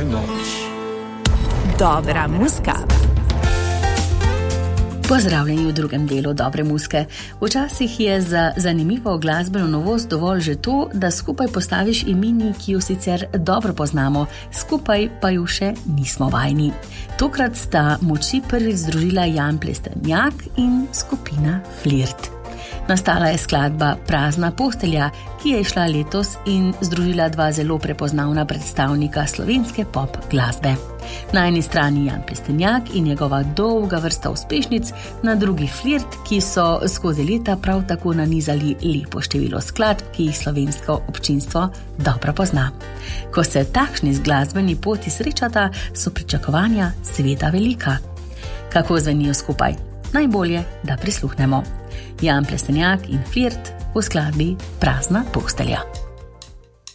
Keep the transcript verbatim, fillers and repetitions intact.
noč. Dobra muzika. Pozdravljeni v drugem delu Dobre muzike. Včasih je za zanimivo glasbeno novost dovolj že to, da skupaj postaviš imeni, ki jo sicer dobro poznamo, skupaj pa ju še nismo vajni. Tokrat sta moči prvič združila Jan Plestenjak in skupina Flirt. Nastala je skladba Prazna postelja, ki je išla letos in združila dva zelo prepoznavna predstavnika slovenske pop glasbe. Na eni strani Jan Plestenjak in njegova dolga vrsta uspešnic, na drugi Flirt, ki so skozi leta prav tako nanizali lepo število skladb, ki jih slovensko občinstvo dobro pozna. Ko se takšni z glasbeni poti srečata, so pričakovanja seveda velika. Kako zvenijo skupaj? Najbolje, da prisluhnemo. Jan Plestenjak in Flirt v skladbi Prazna postelja.